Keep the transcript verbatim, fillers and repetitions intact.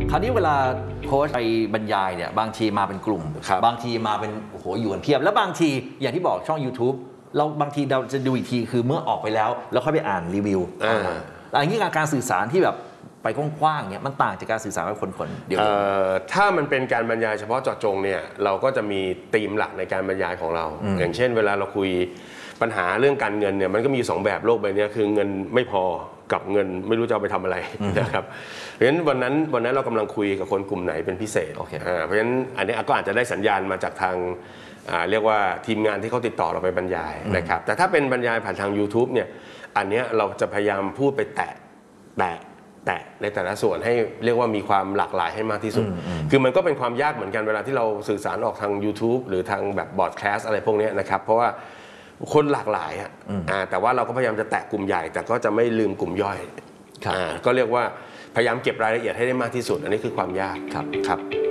คราวนี้เวลาโค้ชไปบรรยายเนี่ยบางทีมาเป็นกลุ่มบางทีมาเป็นโอ้โหอยู่กันเพียบแล้วบางทีอย่างที่บอกช่อง YouTube เราบางทีเราจะดูอีกทีคือเมื่อออกไปแล้วแล้วค่อยไปอ่านรีวิวอันนี้การสื่อสารที่แบบไปกว้างๆเนี่ยมันต่างจากการสื่อสารกับคนๆเดียวถ้ามันเป็นการบรรยายเฉพาะเจาะจงเนี่ยเราก็จะมีธีมหลักในการบรรยายของเราอย่างเช่นเวลาเราคุยปัญหาเรื่องการเงินเนี่ยมันก็มีสองแบบโลกใบนี้คือเงินไม่พอกับเงินไม่รู้จะเอาไปทำอะไรนะครับเพราะฉะนั้นวันนั้นวันนั้นเรากำลังคุยกับคนกลุ่มไหนเป็นพิเศษ okay. เพราะฉะนั้นอันนี้ก็อาจจะได้สัญญาณมาจากทางเรียกว่าทีมงานที่เขาติดต่อเราไปบรรยายนะครับแต่ถ้าเป็นบรรยายผ่านทาง YouTube เนี่ยอันนี้เราจะพยายามพูดไปแตะแตะแตะในแต่ละส่วนให้เรียกว่ามีความหลากหลายให้มากที่สุดคือมันก็เป็นความยากเหมือนกันเวลาที่เราสื่อสารออกทาง YouTube หรือทางแบบบอร์ดแคสต์อะไรพวกนี้นะครับเพราะว่าคนหลากหลายอ่ะแต่ว่าเราก็พยายามจะแตะกลุ่มใหญ่แต่ก็จะไม่ลืมกลุ่มย่อยก็เรียกว่าพยายามเก็บรายละเอียดให้ได้มากที่สุดอันนี้คือความยากครับครับ